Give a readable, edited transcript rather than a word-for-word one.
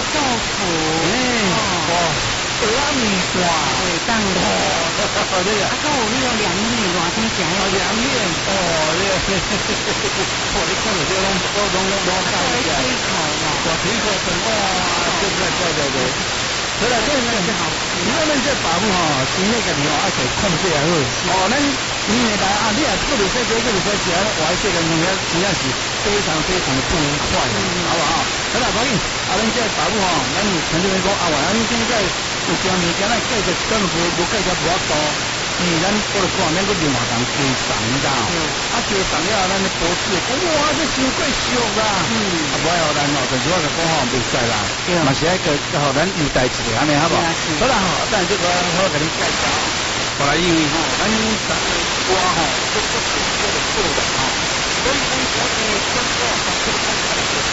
豆腐， 哇，蚵仔面线， 会当的。 这个。 啊，还有那个凉面，热天吃的。 凉面，哦，这，我你看到这拢看起来，我听过很哇，对。所以这是好，因为咱这爸母吼，生那个牛爱可以控制来好。哦，咱年年来啊，你也特别说这个比赛起来，我还这个应该真正是非常的不愉快的，好不好？好啦，关键啊，咱这爸母吼，咱陈这边讲啊，咱现在有啥物件来计着，根本无计着不要多。因为咱过了过年，咱个另外人加送，你知道？啊，加送了，咱的博士讲哇，这伤过俗啦。啊，不要咱哦，就是我就讲吼，袂使啦。嘛是迄个，吼，咱有代志安尼，好不好？好啦，吼，等这个我给你介绍。后来因为吼，咱咱我吼，都是做的吼，所以咱只要是经过这个看起来就是